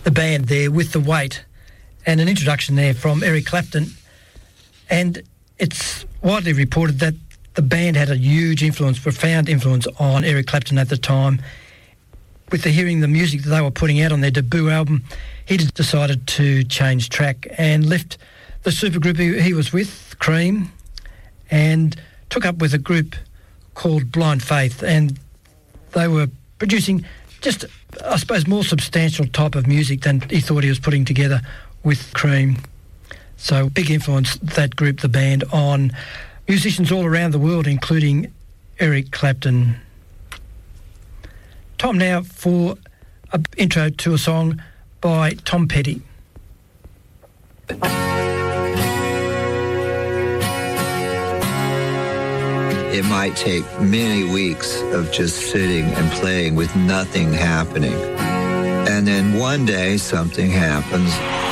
the band there with The Weight, and an introduction there from Eric Clapton. And it's widely reported that the band had a huge influence, profound influence on Eric Clapton at the time. With hearing the music that they were putting out on their debut album, he just decided to change track and left the supergroup he was with, Cream, and took up with a group called Blind Faith, and they were producing just, I suppose, more substantial type of music than he thought he was putting together with Cream. So big influence, that group, the band, on musicians all around the world, including Eric Clapton. Time now for an intro to a song by Tom Petty. It might take many weeks of just sitting and playing with nothing happening. And then one day something happens